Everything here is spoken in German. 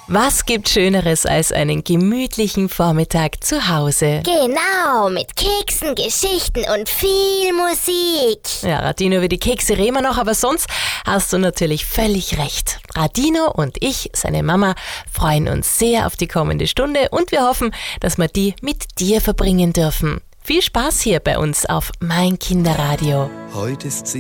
Was gibt Schöneres als einen gemütlichen Vormittag zu Hause? Genau, mit Keksen, Geschichten und viel Musik. Ja, Radino, über die Kekse reden wir noch, aber sonst hast du natürlich völlig recht. Radino und ich, seine Mama, freuen uns sehr auf die kommende Stunde und wir hoffen, dass wir die mit dir verbringen dürfen. Viel Spaß hier bei uns auf Mein Kinderradio. Heute ist